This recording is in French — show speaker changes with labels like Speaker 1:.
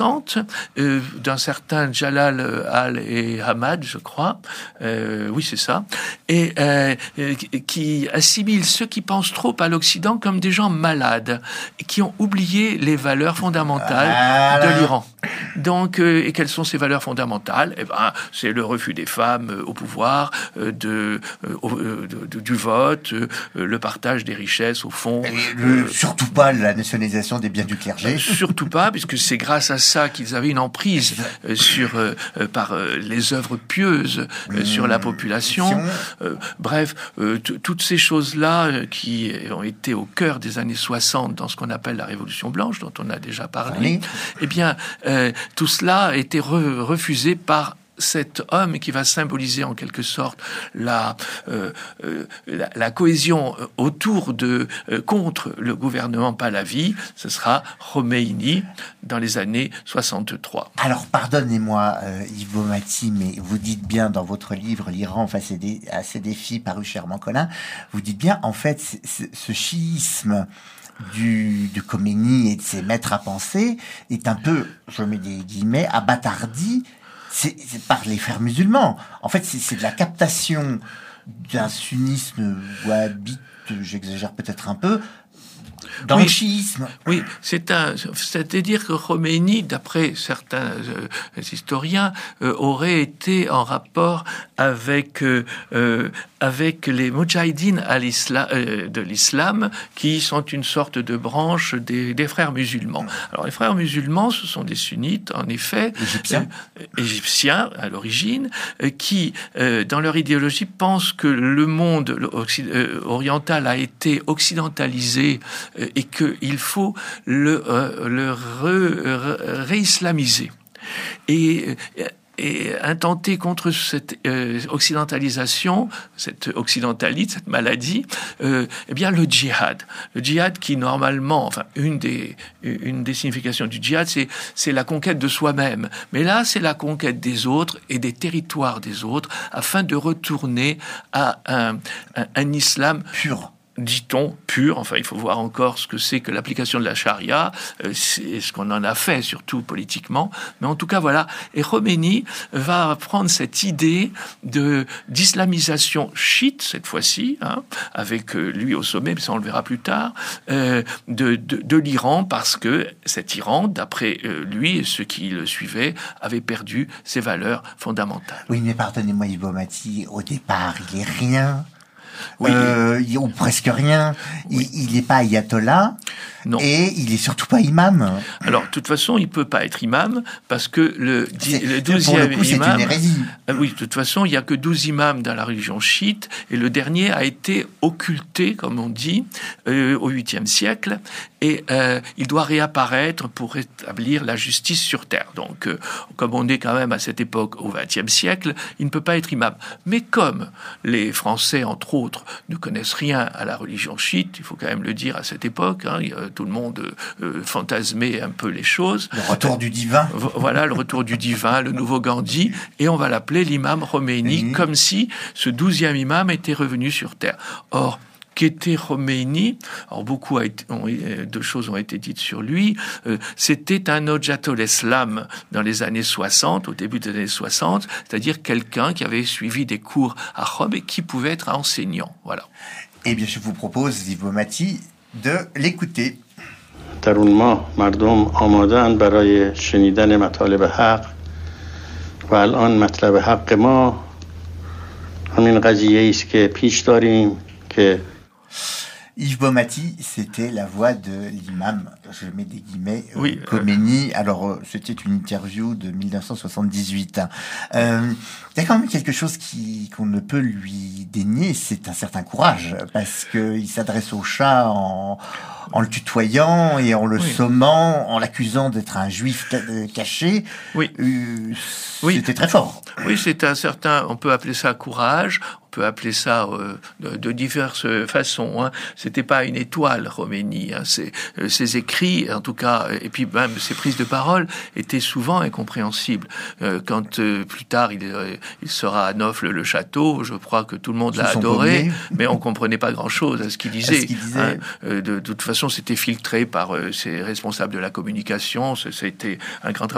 Speaker 1: d'un certain Jalal al-Hamad, je crois, oui c'est ça, et qui assimile ceux qui pensent trop à l'Occident comme des gens malades, qui ont oublié les valeurs fondamentales de l'Iran. Donc, et quelles sont ces valeurs fondamentales ? Eh ben, c'est le refus des femmes au pouvoir, du vote, le partage des richesses au fond.
Speaker 2: Surtout pas la nationalisation des biens du clergé.
Speaker 1: Surtout pas, puisque c'est grâce à ça qu'ils avaient une emprise par les œuvres pieuses sur la population. Bref, toutes ces choses-là qui ont été au cœur des années 60 dans ce qu'on appelle la Révolution blanche, dont on a déjà parlé, eh bien, tout cela a été refusé par cet homme qui va symboliser en quelque sorte la cohésion contre le gouvernement Pahlavi. Ce sera Khomeini dans les années 63.
Speaker 2: Alors pardonnez-moi Yves Baumati, mais vous dites bien dans votre livre l'Iran face à ses défis paru chez Armand Collin, vous dites bien en fait ce chiisme de Khomeini et de ses maîtres à penser est un peu, je mets des guillemets, abattardi. C'est par les frères musulmans. En fait, c'est de la captation d'un sunnisme wahhabite, j'exagère peut-être un peu, dans le chiisme.
Speaker 1: Oui, c'est-à-dire que Khomeini, d'après certains historiens, aurait été en rapport avec les Moudjahidines de l'islam, qui sont une sorte de branche des frères musulmans. Alors les frères musulmans, ce sont des sunnites, en effet, égyptiens à l'origine, qui, dans leur idéologie, pensent que le monde oriental a été occidentalisé et qu'il faut le réislamiser. Et intenter contre cette occidentalisation, cette occidentalite, cette maladie, eh bien le djihad qui normalement, enfin une des significations du djihad, c'est la conquête de soi-même. Mais là, c'est la conquête des autres et des territoires des autres, afin de retourner à un islam
Speaker 2: pur.
Speaker 1: Dit-on, pur, enfin il faut voir encore ce que c'est que l'application de la charia, c'est ce qu'on en a fait, surtout politiquement, mais en tout cas voilà, et Khomeini va prendre cette idée d'islamisation chiite, cette fois-ci, avec lui au sommet, mais ça on le verra plus tard, de l'Iran, parce que cet Iran, d'après lui et ceux qui le suivaient, avait perdu ses valeurs fondamentales.
Speaker 2: Oui, mais pardonnez-moi Yves Baumati, au départ, il est rien.
Speaker 1: Oui.
Speaker 2: Ou presque rien.
Speaker 1: Oui.
Speaker 2: Il n'est pas ayatollah.
Speaker 1: Non.
Speaker 2: Et il est surtout pas imam.
Speaker 1: Alors, de toute façon, il peut pas être imam parce que le 12e imam.
Speaker 2: C'est une hérésie.
Speaker 1: Oui, de toute façon, il y a que 12 imams dans la religion chiite et le dernier a été occulté, comme on dit, au 8e siècle et il doit réapparaître pour établir la justice sur terre. Donc, comme on est quand même à cette époque au 20e siècle, il ne peut pas être imam. Mais comme les Français, entre autres, ne connaissent rien à la religion chiite, il faut quand même le dire à cette époque, tout le monde fantasmait un peu les choses.
Speaker 2: Le retour du divin.
Speaker 1: Voilà, le retour du divin, le nouveau Gandhi, et on va l'appeler l'imam Khomeini, comme si ce 12e imam était revenu sur terre. Or, qu'était Khomeini? Alors beaucoup de choses ont été dites sur lui. C'était un Hojatul Islam dans les années 60, au début des années 60, c'est-à-dire quelqu'un qui avait suivi des cours à Rome et qui pouvait être enseignant. Voilà.
Speaker 2: Eh bien, je vous propose, Yves Baumati, de l'écouter.
Speaker 3: در اون ماه مردم آماده‌اند برای شنیدن مطالب حق و الان مطلب حق ما همین قضیه است که پیش داریم که
Speaker 2: Yves Baumati, c'était la voix de l'imam, je mets des guillemets,
Speaker 1: oui,
Speaker 2: Khomeini. Alors, c'était une interview de 1978. Il y a quand même quelque chose qu'on ne peut lui dénier, c'est un certain courage, parce qu'il s'adresse au Shah en le tutoyant et en le sommant, en l'accusant d'être un juif caché.
Speaker 1: Oui.
Speaker 2: C'était très fort.
Speaker 1: Oui, c'est un certain, on peut appeler ça courage, on peut appeler ça de diverses façons. C'était pas une étoile, Khomeini. Ses écrits, en tout cas, et puis même ses prises de parole étaient souvent incompréhensibles. Quand plus tard il sera à Nofle le château, je crois que tout le monde l'a adoré, mais on comprenait pas grand-chose à ce qu'il disait. De toute façon, c'était filtré par ses responsables de la communication. C'était un grand travail.